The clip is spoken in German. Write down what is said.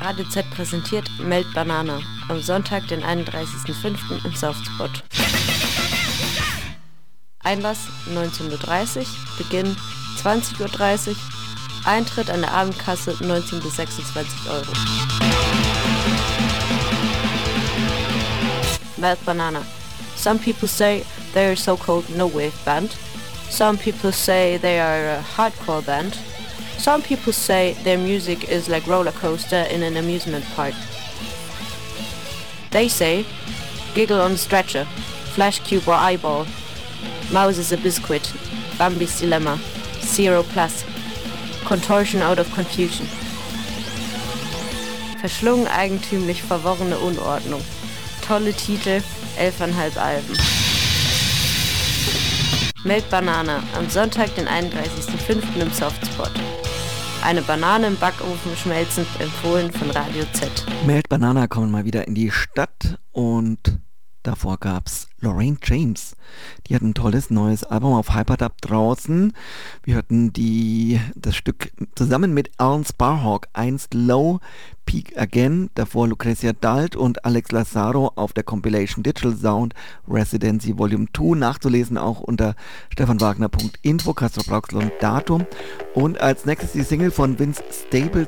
Radio Z präsentiert Melt Banana am Sonntag, den 31.05. im Softspot. Einlass 19:30 Uhr, Beginn 20:30 Uhr, Eintritt an der Abendkasse 19 bis 26 Euro. Melt Banana. Some people say they are a so-called no-wave band. Some people say they are a hardcore band. Some people say their music is like roller coaster in an amusement park. They say Giggle on Stretcher, Flash Cube or Eyeball, Mouse is a Biscuit, Bambi's Dilemma, Zero Plus, Contortion out of Confusion. Verschlungen, eigentümlich, verworrene Unordnung. Tolle Titel, 11,5 Alben. Melt Banana am Sonntag, den 31.05. im Softspot. Eine Banane im Backofen schmelzend, empfohlen von Radio Z. Melt Banana kommen mal wieder in die Stadt und davor gab's Lorraine James. Die hat ein tolles neues Album auf Hyperdub draußen. Wir hörten das Stück zusammen mit Alan Sparhawk, einst Low, Peak Again, davor Lucrecia Dalt und Alex Lazzaro auf der Compilation Digital Sound Residency Volume 2, nachzulesen auch unter stefanwagner.info, Castro Brauxel und Datum. Und als nächstes die Single von Vince Staples,